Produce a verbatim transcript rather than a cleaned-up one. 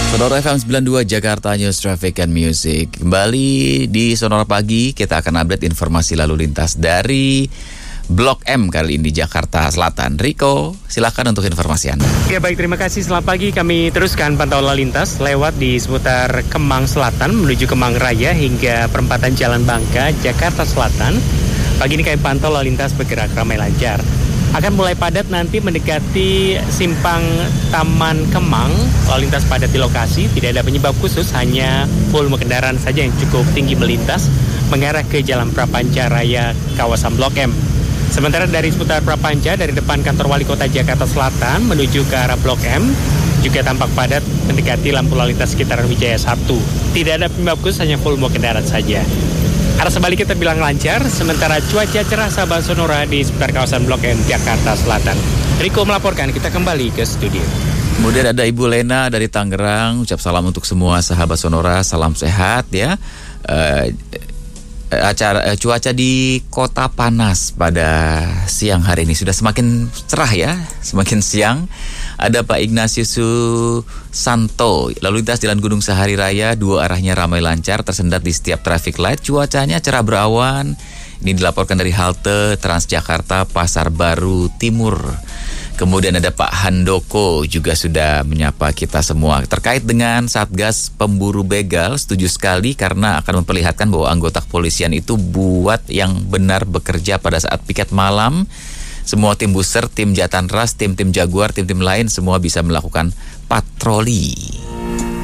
Sonora F M sembilan puluh dua Jakarta News Traffic and Music. Kembali di Sonora Pagi, kita akan update informasi lalu lintas dari Blok M kali ini Jakarta Selatan. Riko, silakan untuk informasi Anda. Ya baik, terima kasih. Selamat pagi. Kami teruskan pantauan lalu lintas lewat di seputar Kemang Selatan menuju Kemang Raya hingga perempatan Jalan Bangka, Jakarta Selatan. Pagi ini kami pantau lalu lintas bergerak ramai lancar. Akan mulai padat nanti mendekati simpang Taman Kemang. Lalu lintas padat di lokasi, tidak ada penyebab khusus, hanya volume kendaraan saja yang cukup tinggi melintas mengarah ke Jalan Prapanca Raya kawasan Blok M. Sementara dari seputar Prapanca, dari depan kantor Wali Kota Jakarta Selatan menuju ke arah Blok M, juga tampak padat mendekati lampu lalu lintas sekitaran Wijaya satu. Tidak ada penyebab khusus, hanya volume kendaraan saja. Arah sebaliknya terbilang lancar, sementara cuaca cerah sahabat Sonora di seputar kawasan Blok M, Jakarta Selatan. Riko melaporkan, kita kembali ke studio. Kemudian ada Ibu Lena dari Tangerang, ucap salam untuk semua sahabat Sonora, salam sehat ya. Uh, acara uh, cuaca di kota panas pada siang hari ini sudah semakin cerah ya, semakin siang. Ada Pak Ignatius Santo, lalu lintas Jalan Gunung Sahari Raya, dua arahnya ramai lancar, tersendat di setiap traffic light, cuacanya cerah berawan. Ini dilaporkan dari halte Transjakarta Pasar Baru Timur. Kemudian ada Pak Handoko juga sudah menyapa kita semua. Terkait dengan Satgas Pemburu Begal, setuju sekali karena akan memperlihatkan bahwa anggota kepolisian itu buat yang benar bekerja pada saat piket malam. Semua tim Buser, tim Jatan Ras, tim-tim Jaguar, tim-tim lain semua bisa melakukan patroli.